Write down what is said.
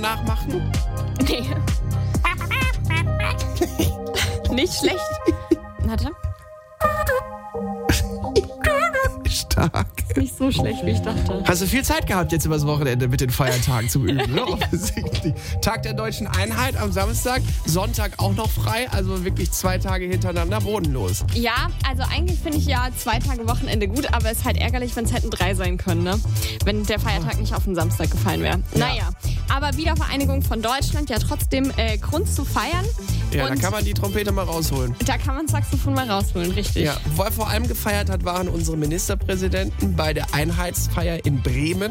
nachmachen? Nee. Nicht schlecht. Warte. Stark. Nicht so schlecht, wie ich dachte. Hast du viel Zeit gehabt jetzt übers Wochenende mit den Feiertagen zum Üben, ne? Offensichtlich. Tag der Deutschen Einheit am Samstag, Sonntag auch noch frei, also wirklich 2 Tage hintereinander bodenlos. Ja, also eigentlich finde ich ja 2 Tage Wochenende gut, aber es ist halt ärgerlich, wenn es hätten 3 sein können, ne? Wenn der Feiertag nicht auf den Samstag gefallen wäre. Naja, aber Wiedervereinigung von Deutschland, ja trotzdem Grund zu feiern. Ja, und da kann man die Trompete mal rausholen. da kann man das Saxophon mal rausholen, richtig. Ja, wer vor allem gefeiert hat, waren unsere Ministerpräsidenten bei der Einheitsfeier in Bremen.